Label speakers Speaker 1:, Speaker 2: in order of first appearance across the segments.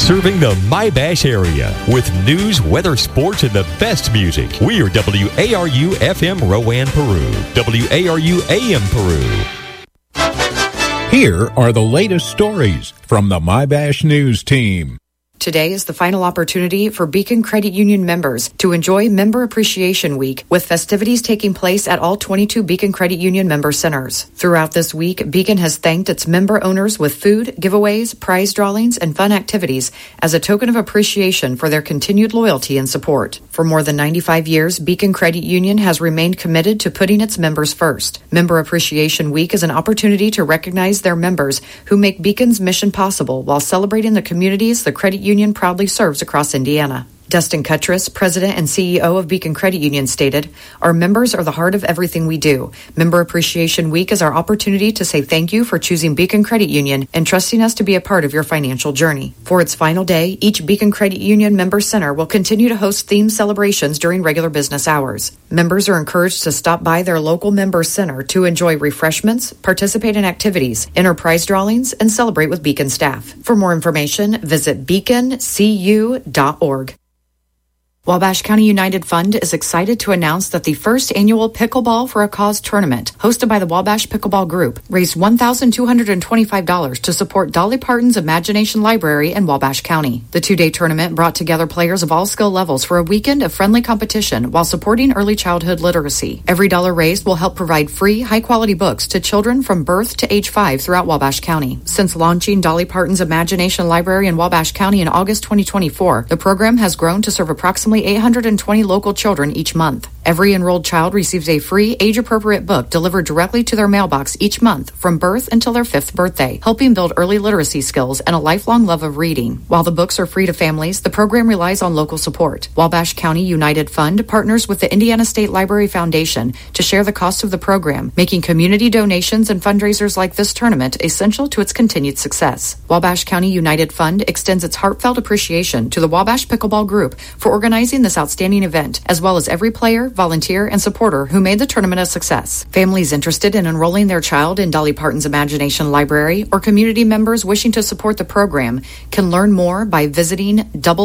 Speaker 1: Serving the My-Bash area with news, weather, sports, and the best music. We are WARU FM Rowan, Peru. WARU AM Peru.
Speaker 2: Here are the latest stories from the My-Bash News team.
Speaker 3: Today is the final opportunity for Beacon Credit Union members to enjoy Member Appreciation Week, with festivities taking place at all 22 Beacon Credit Union member centers. Throughout this week, Beacon has thanked its member owners with food, giveaways, prize drawings, and fun activities as a token of appreciation for their continued loyalty and support. For more than 95 years, Beacon Credit Union has remained committed to putting its members first. Member Appreciation Week is an opportunity to recognize their members who make Beacon's mission possible while celebrating the communities the credit union proudly serves across Indiana. Dustin Cuttress, President and CEO of Beacon Credit Union, stated, "Our members are the heart of everything we do. Member Appreciation Week is our opportunity to say thank you for choosing Beacon Credit Union and trusting us to be a part of your financial journey." For its final day, each Beacon Credit Union member center will continue to host themed celebrations during regular business hours. Members are encouraged to stop by their local member center to enjoy refreshments, participate in activities, enter prize drawings, and celebrate with Beacon staff. For more information, visit beaconcu.org. Wabash County United Fund is excited to announce that the first annual Pickleball for a Cause tournament, hosted by the Wabash Pickleball Group, raised $1,225 to support Dolly Parton's Imagination Library in Wabash County. The two-day tournament brought together players of all skill levels for a weekend of friendly competition while supporting early childhood literacy. Every dollar raised will help provide free, high-quality books to children from birth to age 5 throughout Wabash County. Since launching Dolly Parton's Imagination Library in Wabash County in August 2024, the program has grown to serve approximately 820 local children each month. Every enrolled child receives a free, age-appropriate book delivered directly to their mailbox each month from birth until their 5th birthday, helping build early literacy skills and a lifelong love of reading. While the books are free to families, the program relies on local support. Wabash County United Fund partners with the Indiana State Library Foundation to share the cost of the program, making community donations and fundraisers like this tournament essential to its continued success. Wabash County United Fund extends its heartfelt appreciation to the Wabash Pickleball Group for organizing this outstanding event, as well as every player, volunteer, and supporter who made the tournament a success. Families interested in enrolling their child in Dolly Parton's Imagination Library or community members wishing to support the program can learn more by visiting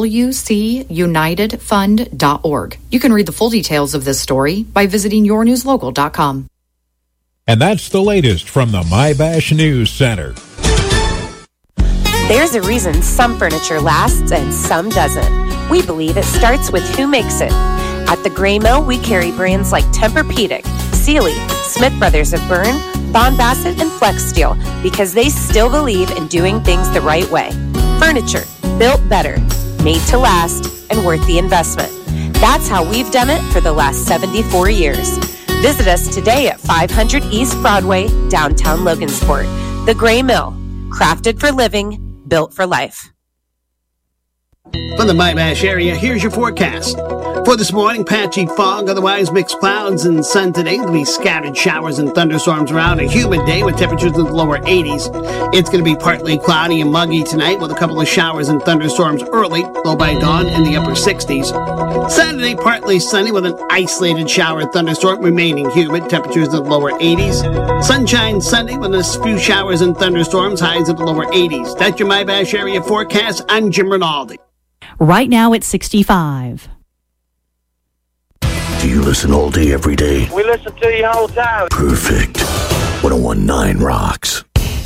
Speaker 3: wcunitedfund.org. You can read the full details of this story by visiting yournewslocal.com.
Speaker 2: And that's the latest from the My-Bash News Center.
Speaker 4: There's a reason some furniture lasts and some doesn't. We believe it starts with who makes it. At the Gray Mill, we carry brands like Tempur-Pedic, Sealy, Smith Brothers of Bern, Bond Bassett, and Flex Steel because they still believe in doing things the right way. Furniture built better, made to last, and worth the investment. That's how we've done it for the last 74 years. Visit us today at 500 East Broadway, downtown Logansport. The Gray Mill, crafted for living, built for life.
Speaker 5: From the My-Bash area, here's your forecast. For this morning, patchy fog, otherwise mixed clouds and sun today. There'll be scattered showers and thunderstorms around. A humid day with temperatures in the lower 80s. It's going to be partly cloudy and muggy tonight with a couple of showers and thunderstorms early, low by dawn in the upper 60s. Saturday, partly sunny with an isolated shower and thunderstorm, remaining humid, temperatures in the lower 80s. Sunshine Sunday with a few showers and thunderstorms, highs in the lower 80s. That's your My-Bash area forecast. I'm Jim Rinaldi.
Speaker 6: Right now it's 65.
Speaker 7: Do you listen all day, every day?
Speaker 8: We listen to you all the time.
Speaker 7: Perfect. 101.9 rocks.